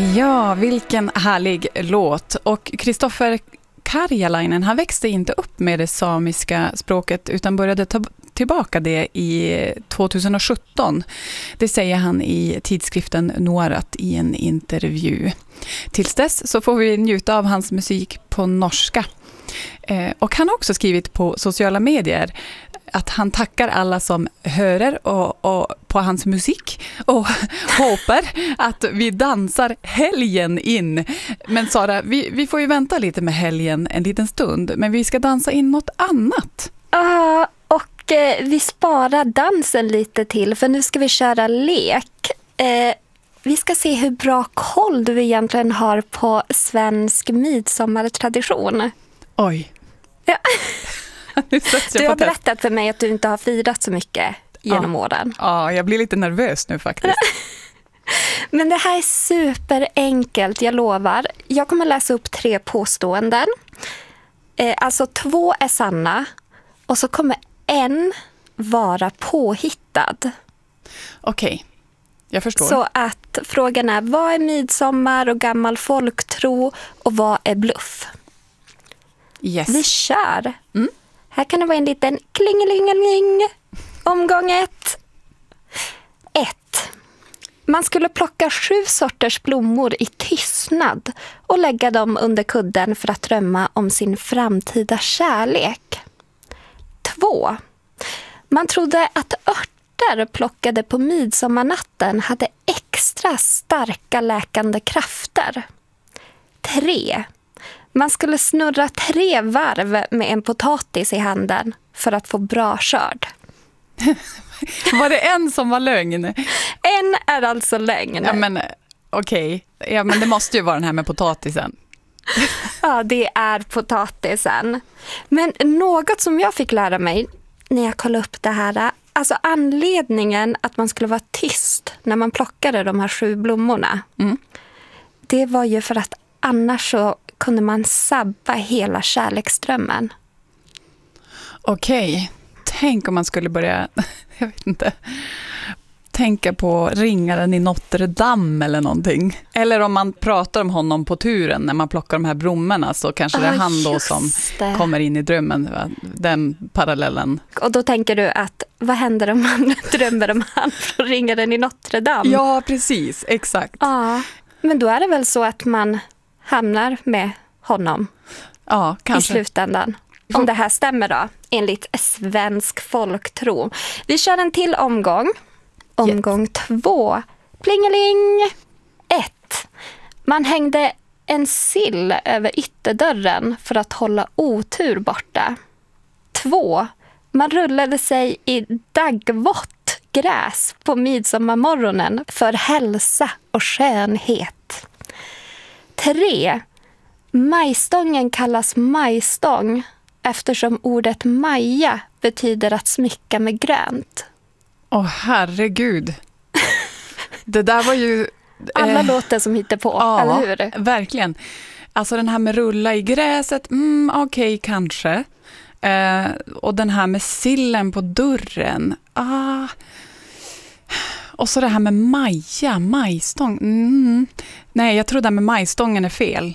Ja, vilken härlig låt. Och Kristoffer Karjalainen, han växte inte upp med det samiska språket utan började ta tillbaka det i 2017. Det säger han i tidskriften Nuarat i en intervju. Tills dess så får vi njuta av hans musik på norska. Och han har också skrivit på sociala medier att han tackar alla som hörer och på hans musik och hoppas att vi dansar helgen in. Men Sara, vi får ju vänta lite med helgen en liten stund, men vi ska dansa in något annat. Ja, och vi sparar dansen lite till, för nu ska vi köra lek. Vi ska se hur bra koll du egentligen har på svensk midsommartradition. Oj. Ja. Du har berättat för mig att du inte har firat så mycket genom åren. Ja, jag blir lite nervös nu faktiskt. Men det här är superenkelt, jag lovar. Jag kommer läsa upp 3 påståenden. Alltså 2 är sanna och så kommer en vara påhittad. Okej, jag förstår. Så att frågan är, vad är midsommar och gammal folktro och vad är bluff? Yes. Vi kör. Här kan det vara en liten klingelingeling. Omgång 1. 1. Man skulle plocka 7 sorters blommor i tystnad och lägga dem under kudden för att drömma om sin framtida kärlek. 2. Man trodde att örter plockade på midsommarnatten hade extra starka läkande krafter. 3. Man skulle snurra 3 varv med en potatis i handen för att få bra skörd. Var det en som var lögn? En är alltså lögn. Ja, men okej. Ja, men det måste ju vara den här med potatisen. Ja, det är potatisen. Men något som jag fick lära mig när jag kollade upp det här, alltså anledningen att man skulle vara tyst när man plockade de här 7 blommorna, det var ju för att annars så kunde man sabba hela kärleksdrömmen. Okej. Tänk om man skulle börja, jag vet inte, tänka på ringaren i Notre Dame eller någonting. Eller om man pratar om honom på turen när man plockar de här blommorna, så kanske det är han då som kommer in i drömmen. Den parallellen. Och då tänker du att, vad händer om man drömmer om han från ringaren i Notre Dame? Ja, precis. Exakt. Ja, men då är det väl så att man hamnar med honom, ja, kanske. I slutändan. Om det här stämmer då, enligt svensk folktro. Vi kör en till omgång. Omgång 2. Plingeling. 1. Man hängde en sill över ytterdörren för att hålla otur borta. 2. Man rullade sig i daggvått gräs på midsommarmorgonen för hälsa och skönhet. 3. Majstången kallas majstång eftersom ordet maja betyder att smycka med grönt. Åh, herregud. Det där var ju... Alla låter som hittar på, ja, eller hur? Verkligen. Alltså den här med rulla i gräset, okej, kanske. Och den här med sillen på dörren. Och så det här med majstång. Nej, jag tror det här med majstången är fel.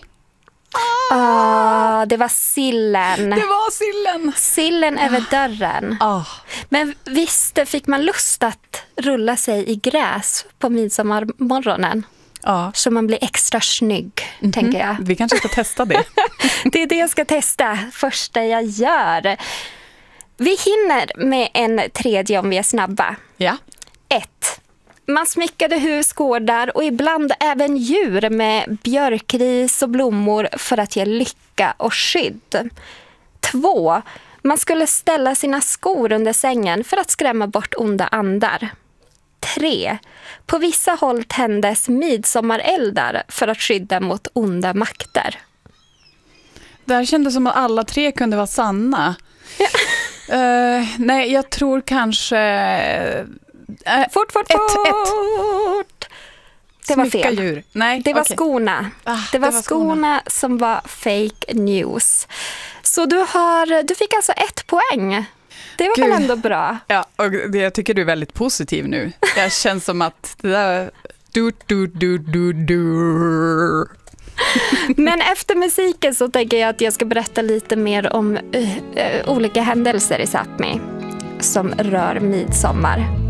Det var sillen. Det var sillen. Sillen över dörren. Men visst fick man lust att rulla sig i gräs på midsommarmorgonen. Så man blir extra snygg, tänker jag. Vi kanske ska testa det. Det är det jag ska testa, första jag gör. Vi hinner med en tredje om vi är snabba. Ja. 1. Man smyckade hus, gårdar och ibland även djur med björkris och blommor för att ge lycka och skydd. 2. Man skulle ställa sina skor under sängen för att skrämma bort onda andar. 3. På vissa håll tändes midsommareldar för att skydda mot onda makter. Där kändes som att alla 3 kunde vara sanna. Ja. Nej, jag tror kanske... Fort. Det var fel. Djur. Nej, det var skorna. Det var skorna som var fake news. Så du fick alltså 1 poäng. Det var väl ändå bra. Ja, och jag tycker du är väldigt positiv nu. Jag känns som att det där Men efter musiken så tänker jag att jag ska berätta lite mer om olika händelser i Sápmi som rör midsommar.